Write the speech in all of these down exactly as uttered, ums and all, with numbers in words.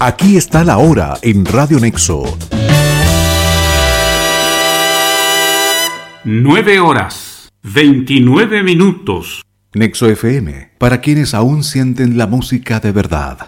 Aquí está la hora en Radio Nexo. Nueve horas, veintinueve minutos. Nexo F M, para quienes aún sienten la música de verdad.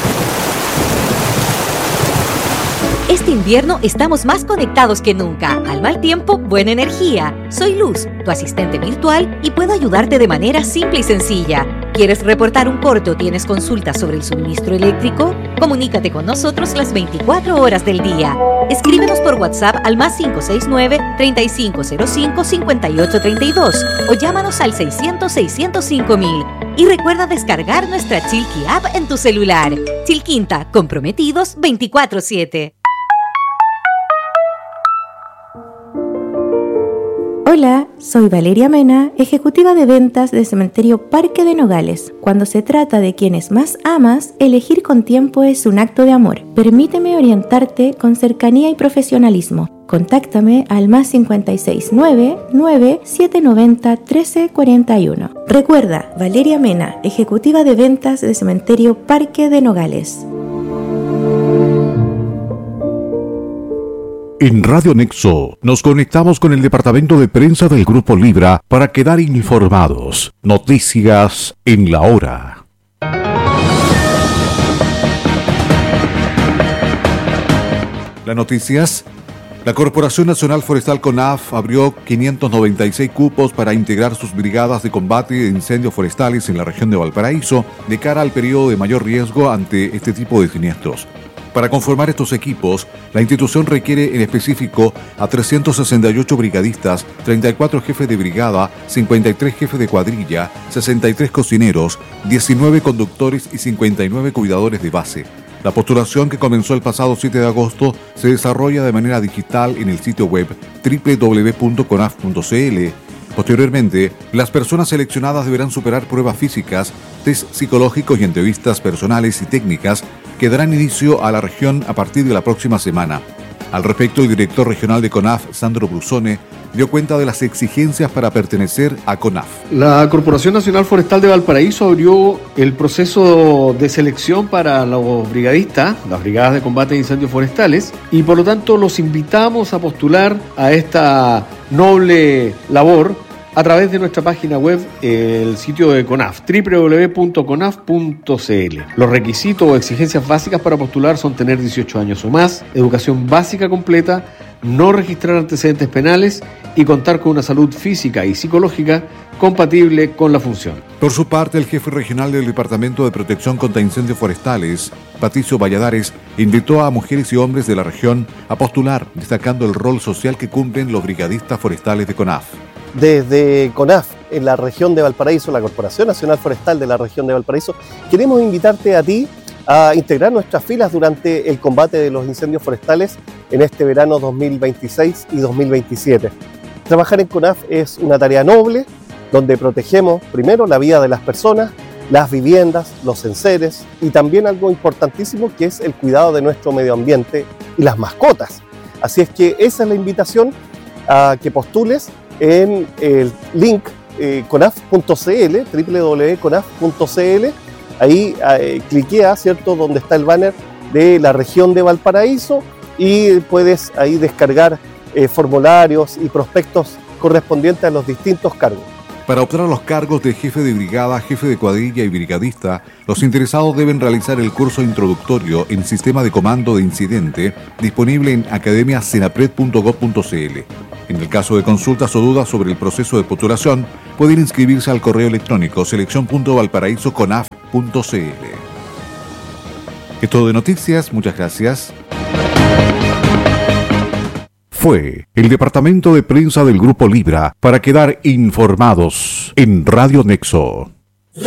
Este invierno estamos más conectados que nunca. Al mal tiempo, buena energía. Soy Luz, tu asistente virtual, y puedo ayudarte de manera simple y sencilla. ¿Quieres reportar un corte o tienes consultas sobre el suministro eléctrico? Comunícate con nosotros las veinticuatro horas del día. Escríbenos por WhatsApp al más cinco seis nueve, treinta y cinco cero cinco, cincuenta y ocho treinta y dos o llámanos al seiscientos, seiscientos cinco mil. Y recuerda descargar nuestra Chilqui App en tu celular. Chilquinta, comprometidos veinticuatro siete. Hola, soy Valeria Mena, ejecutiva de ventas de Cementerio Parque de Nogales. Cuando se trata de quienes más amas, elegir con tiempo es un acto de amor. Permíteme orientarte con cercanía y profesionalismo. Contáctame al más cinco seis nueve, nueve siete nueve cero, uno tres cuatro uno. Recuerda, Valeria Mena, ejecutiva de ventas de Cementerio Parque de Nogales. En Radio Nexo nos conectamos con el departamento de prensa del Grupo Libra para quedar informados. Noticias en la hora. Las noticias. La Corporación Nacional Forestal CONAF abrió quinientos noventa y seis cupos para integrar sus brigadas de combate de incendios forestales en la región de Valparaíso de cara al periodo de mayor riesgo ante este tipo de siniestros. Para conformar estos equipos, la institución requiere en específico a trescientos sesenta y ocho brigadistas, treinta y cuatro jefes de brigada, cincuenta y tres jefes de cuadrilla, sesenta y tres cocineros, diecinueve conductores y cincuenta y nueve cuidadores de base. La postulación, que comenzó el pasado siete de agosto, se desarrolla de manera digital en el sitio web doble u doble u doble u punto conaf punto c l. Posteriormente, las personas seleccionadas deberán superar pruebas físicas, test psicológicos y entrevistas personales y técnicas que darán inicio a la región a partir de la próxima semana. Al respecto, el director regional de CONAF, Sandro Brusone, dio cuenta de las exigencias para pertenecer a CONAF. La Corporación Nacional Forestal de Valparaíso abrió el proceso de selección para los brigadistas, las brigadas de combate de incendios forestales, y por lo tanto los invitamos a postular a esta noble labor a través de nuestra página web, el sitio de CONAF, doble u doble u doble u punto conaf punto c l. Los requisitos o exigencias básicas para postular son tener dieciocho años o más, educación básica completa, no registrar antecedentes penales y contar con una salud física y psicológica compatible con la función. Por su parte, el jefe regional del Departamento de Protección contra Incendios Forestales, Patricio Valladares, invitó a mujeres y hombres de la región a postular, destacando el rol social que cumplen los brigadistas forestales de CONAF. Desde CONAF, en la región de Valparaíso, la Corporación Nacional Forestal de la región de Valparaíso, queremos invitarte a ti a integrar nuestras filas durante el combate de los incendios forestales en este verano dos mil veintiséis y dos mil veintisiete. Trabajar en CONAF es una tarea noble, donde protegemos primero la vida de las personas, las viviendas, los enseres y también algo importantísimo que es el cuidado de nuestro medio ambiente y las mascotas. Así es que esa es la invitación a que postules en el link eh, conaf punto c l, doble u doble u doble u punto conaf punto c l. Ahí eh, cliquea, ¿cierto?, donde está el banner de la región de Valparaíso y puedes ahí descargar eh, formularios y prospectos correspondientes a los distintos cargos. Para optar a los cargos de jefe de brigada, jefe de cuadrilla y brigadista, los interesados deben realizar el curso introductorio en Sistema de Comando de Incidente, disponible en academia senapred punto gob punto c l. En el caso de consultas o dudas sobre el proceso de postulación, pueden inscribirse al correo electrónico selección punto valparaíso conaf punto c l. Es todo de noticias, muchas gracias. Fue el departamento de prensa del Grupo Libra para quedar informados en Radio Nexo.